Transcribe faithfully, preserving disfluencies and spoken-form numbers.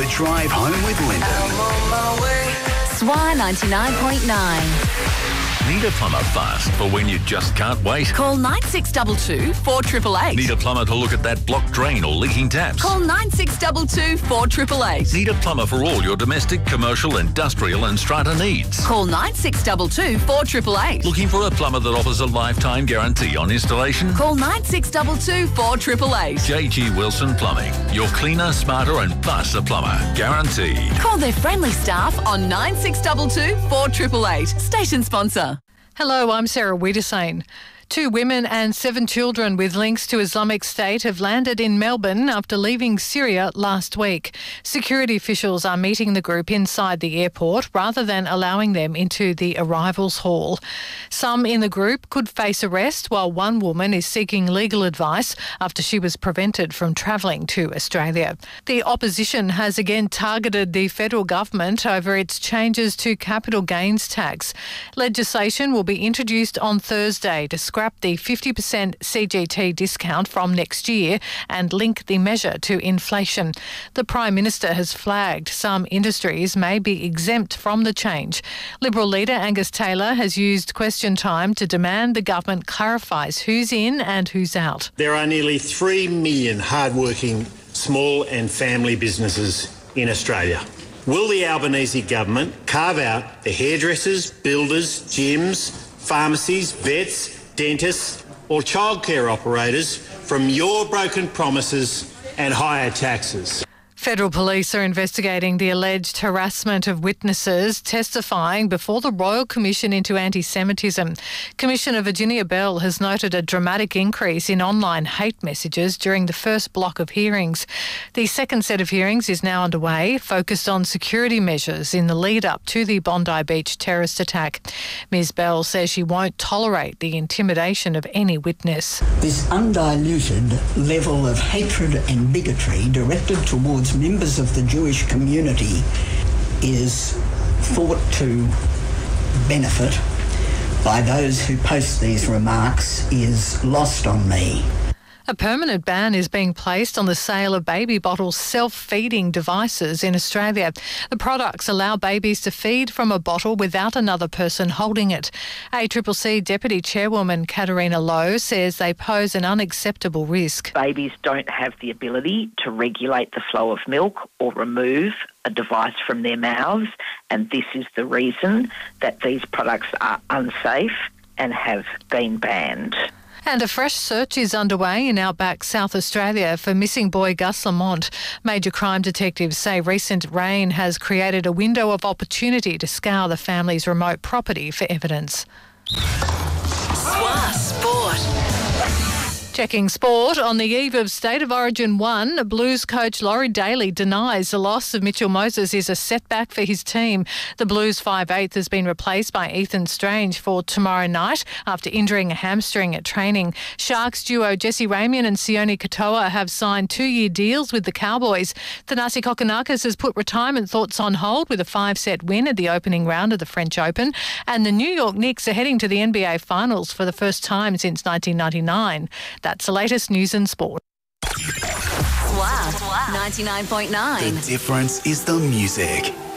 The Drive Home with Lyndon. I'm on my way. S W R ninety-nine point nine. Need a plumber fast for when you just can't wait? Call nine six two two, four eight eight eight. Need a plumber to look at that blocked drain or leaking taps? Call nine six two two, four eight eight eight. Need a plumber for all your domestic, commercial, industrial and strata needs? Call nine six two two, four eight eight eight. Looking for a plumber that offers a lifetime guarantee on installation? Call nine six two two, four eight eight eight. J G Wilson Plumbing. Your cleaner, smarter and faster plumber. Guaranteed. Call their friendly staff on nine six two two, four eight eight eight. Station sponsor. Hello, I'm Sarah Wiedersane. Two women and seven children with links to Islamic State have landed in Melbourne after leaving Syria last week. Security officials are meeting the group inside the airport rather than allowing them into the arrivals hall. Some in the group could face arrest, while one woman is seeking legal advice after she was prevented from travelling to Australia. The opposition has again targeted the federal government over its changes to capital gains tax. Legislation will be introduced on Thursday to scrap the fifty percent C G T discount from next year and link the measure to inflation. The Prime Minister has flagged some industries may be exempt from the change. Liberal leader Angus Taylor has used question time to demand the government clarifies who's in and who's out. There are nearly three million hard-working small and family businesses in Australia. Will the Albanese government carve out the hairdressers, builders, gyms, pharmacies, vets, dentists or childcare operators from your broken promises and higher taxes? Federal police are investigating the alleged harassment of witnesses testifying before the Royal Commission into Anti-Semitism. Commissioner Virginia Bell has noted a dramatic increase in online hate messages during the first block of hearings. The second set of hearings is now underway, focused on security measures in the lead-up to the Bondi Beach terrorist attack. Ms Bell says she won't tolerate the intimidation of any witness. This undiluted level of hatred and bigotry directed towards members of the Jewish community is thought to benefit by those who post these remarks is lost on me. A permanent ban is being placed on the sale of baby bottle self-feeding devices in Australia. The products allow babies to feed from a bottle without another person holding it. A C C C Deputy Chairwoman Katarina Lowe says they pose an unacceptable risk. Babies don't have the ability to regulate the flow of milk or remove a device from their mouths, and this is the reason that these products are unsafe and have been banned. And a fresh search is underway in outback South Australia for missing boy Gus Lamont. Major crime detectives say recent rain has created a window of opportunity to scour the family's remote property for evidence. S W R Sport. Checking sport, on the eve of State of Origin one, Blues coach Laurie Daly denies the loss of Mitchell Moses is a setback for his team. The Blues five eighth has been replaced by Ethan Strange for tomorrow night after injuring a hamstring at training. Sharks duo Jesse Ramian and Sione Katoa have signed two-year deals with the Cowboys. Thanasi Kokonakis has put retirement thoughts on hold with a five-set win at the opening round of the French Open. And the New York Knicks are heading to the N B A Finals for the first time since nineteen ninety-nine. That's the latest news and sport. S W R ninety-nine point nine. The difference is the music.